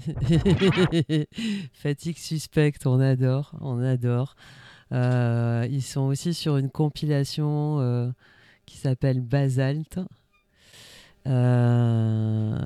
Fatigue suspecte, on adore, on adore. Ils sont aussi sur une compilation qui s'appelle Basalt. Euh,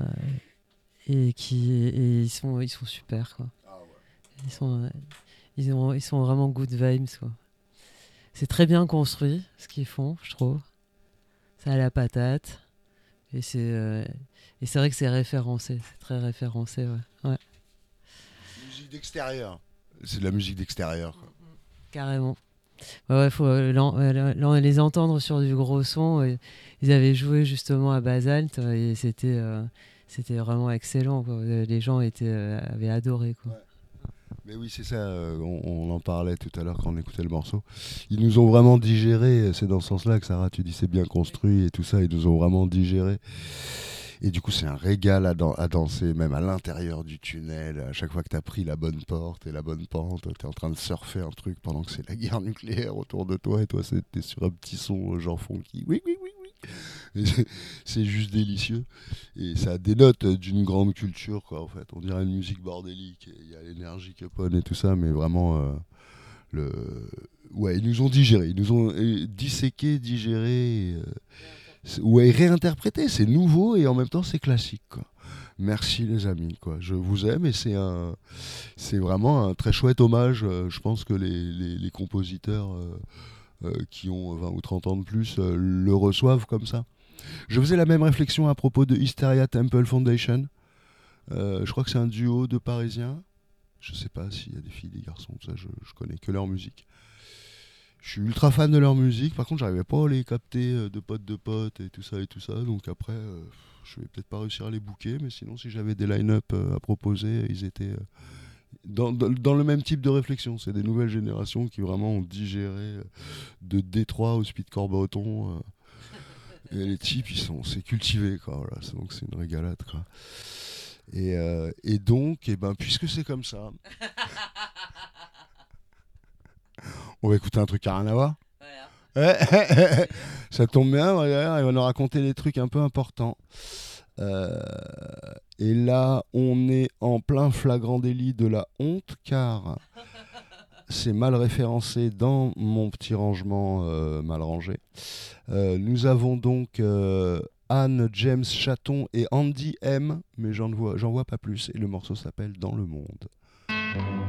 ils sont super, quoi. Ils sont, ils sont vraiment good vibes, quoi. C'est très bien construit, ce qu'ils font, je trouve. Ça a la patate. Et c'est vrai que c'est référencé. C'est très référencé, ouais. Ouais, Musique d'extérieur. C'est de la musique d'extérieur, quoi. carrément. Ouais, ouais, faut les entendre sur du gros son. Ils avaient joué justement à Basalt et c'était vraiment excellent, quoi. Les gens avaient adoré, quoi. Ouais. Mais oui, c'est ça, on en parlait tout à l'heure quand on écoutait le morceau. Ils nous ont vraiment digéré, c'est dans ce sens-là que Sarah, tu dis c'est bien construit et tout ça, ils nous ont vraiment digéré. Et du coup, c'est un régal à danser, même à l'intérieur du tunnel. À chaque fois que tu as pris la bonne porte et la bonne pente, tu es en train de surfer un truc pendant que c'est la guerre nucléaire autour de toi. Et toi, t'es sur un petit son genre funky. Oui, oui, oui, oui. Et c'est juste délicieux. Et ça dénote d'une grande culture, quoi, en fait. On dirait une musique bordélique. Il y a l'énergie Capone et tout ça, mais vraiment, le... ouais, ils nous ont digéré. Ils nous ont disséqué, digéré. Ouais, réinterprété, c'est nouveau et en même temps c'est classique, quoi. Merci les amis, quoi. Je vous aime et c'est vraiment un très chouette hommage. Je pense que les compositeurs qui ont 20 ou 30 ans de plus le reçoivent comme ça. Je faisais la même réflexion à propos de Hysteria Temple Foundation. Je crois que c'est un duo de Parisiens. Je sais pas s'il y a des filles, des garçons, tout ça, je connais que leur musique. Je suis ultra fan de leur musique, par contre j'arrivais pas à les capter de potes et tout ça et tout ça, donc après je vais peut-être pas réussir à les booker, mais sinon si j'avais des line-up à proposer, ils étaient dans le même type de réflexion. C'est des nouvelles générations qui vraiment ont digéré de Détroit au speedcore breton. Et les types, c'est cultivé, quoi. Voilà, donc c'est une régalade, quoi. Et donc, puisque c'est comme ça, on va écouter un truc à rien à voir. Ouais. Ça tombe bien, d'ailleurs, il va nous raconter des trucs un peu importants. Euh, et là, on est en plein flagrant délit de la honte, car c'est mal référencé dans mon petit rangement mal rangé. Nous avons donc Anne James Chaton et Andy M, mais j'en vois pas plus. Et le morceau s'appelle Dans le monde.